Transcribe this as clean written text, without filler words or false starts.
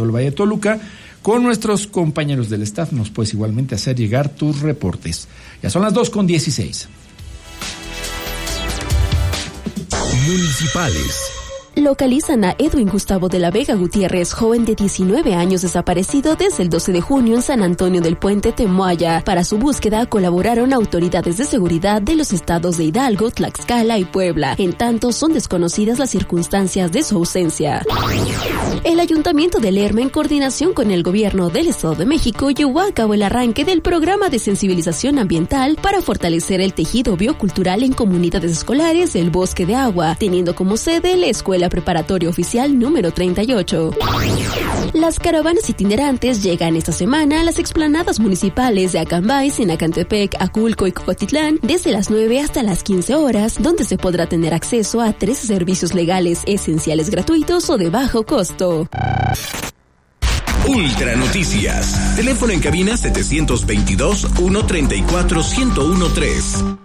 todo el Valle de Toluca. Con nuestros compañeros del staff nos puedes igualmente hacer llegar tus reportes. Ya son las 2:16. Municipales. Localizan a Edwin Gustavo de la Vega Gutiérrez, joven de 19 años desaparecido desde el 12 de junio en San Antonio del Puente, Temoaya. Para su búsqueda colaboraron autoridades de seguridad de los estados de Hidalgo, Tlaxcala y Puebla. En tanto, son desconocidas las circunstancias de su ausencia. El Ayuntamiento de Lerma, en coordinación con el Gobierno del Estado de México, llevó a cabo el arranque del programa de sensibilización ambiental para fortalecer el tejido biocultural en comunidades escolares del Bosque de Agua, teniendo como sede la Escuela Preparatoria Oficial número 38. Las caravanas itinerantes llegan esta semana a las explanadas municipales de Acambay, Sinacantepec, Aculco y Cocotitlán desde las 9 hasta las 15 horas, donde se podrá tener acceso a 13 servicios legales esenciales gratuitos o de bajo costo. Ultra Noticias. Teléfono en cabina 722-134-1013.